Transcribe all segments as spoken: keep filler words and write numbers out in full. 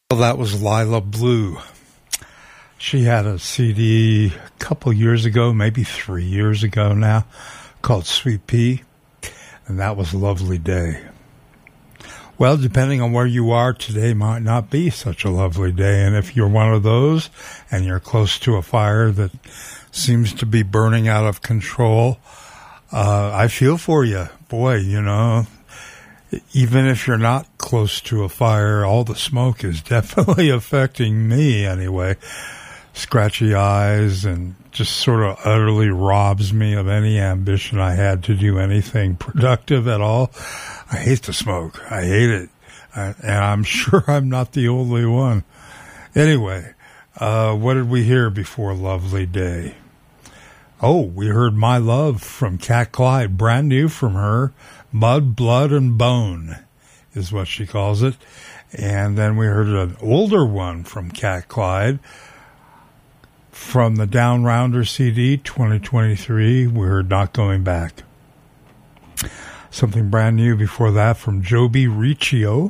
Well, that was Lila Blue. She had a C D a couple years ago, maybe three years ago now, called Sweet Pea, and that was Lovely Day. Well, depending on where you are, today might not be such a lovely day, and if you're one of those and you're close to a fire that seems to be burning out of control, uh, I feel for you. Boy, you know, even if you're not close to a fire, all the smoke is definitely affecting me anyway. Scratchy eyes, and just sort of utterly robs me of any ambition I had to do anything productive at all. I hate the smoke. I hate it. I, and I'm sure I'm not the only one. Anyway, uh, what did we hear before Lovely Day? Oh, we heard My Love from Cat Clyde, brand new from her. Mud, Blood, and Bone is what she calls it. And then we heard an older one from Cat Clyde from the Down Rounder C D twenty twenty-three. We heard Not Going Back. Something brand new before that from Joby Riccio.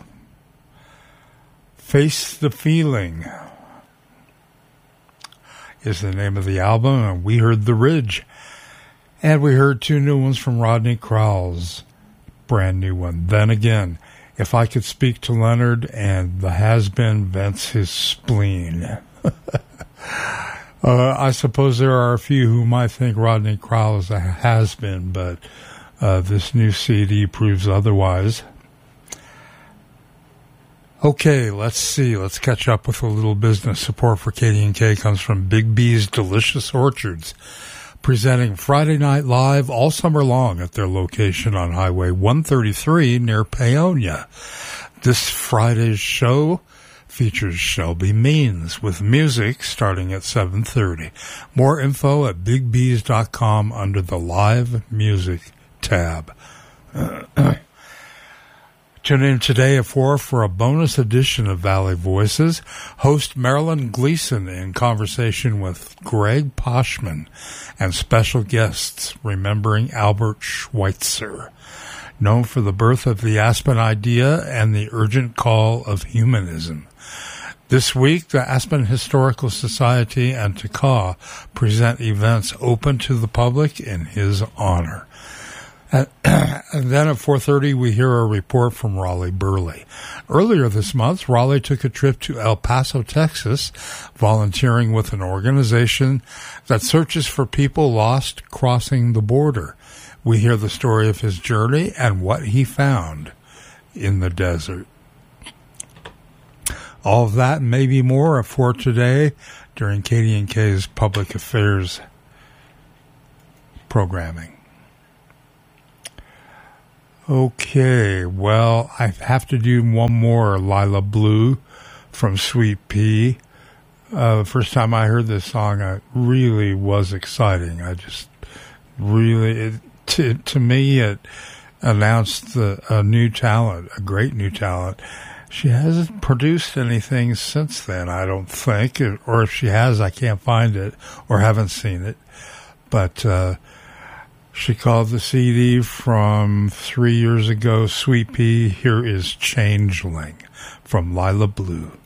Face the Feeling is the name of the album. And we heard The Ridge. And we heard two new ones from Rodney Crowell's brand new one. Then Again, If I Could Speak to Leonard, and The Has-Been Vents His Spleen. uh, I suppose there are a few who might think Rodney Crowell is a has-been, but uh, this new C D proves otherwise. Okay, let's see. Let's catch up with a little business. Support for K D and K comes from Big B's Delicious Orchards, presenting Friday Night Live all summer long at their location on Highway one thirty-three near Paonia. This Friday's show features Shelby Means with music starting at seven thirty. More info at big bees dot com under the Live Music tab. Tune in today at four for a bonus edition of Valley Voices. Host Marilyn Gleason in conversation with Greg Poshman and special guests remembering Albert Schweitzer, known for the birth of the Aspen idea and the urgent call of humanism. This week, the Aspen Historical Society and T C A present events open to the public in his honor. And, and then at four thirty, we hear a report from Raleigh Burley. Earlier this month, Raleigh took a trip to El Paso, Texas, volunteering with an organization that searches for people lost crossing the border. We hear the story of his journey and what he found in the desert. All of that and maybe more for today during K D and K's Public Affairs programming. Okay, well, I have to do one more Lila Blue from Sweet Pea. Uh, the first time I heard this song, it really was exciting. I just really, it, to, to me, it announced the, a new talent, a great new talent. She hasn't produced anything since then, I don't think, or if she has, I can't find it or haven't seen it. But uh, she called the C D from three years ago Sweet Pea. Here is Changeling from Lila Blue.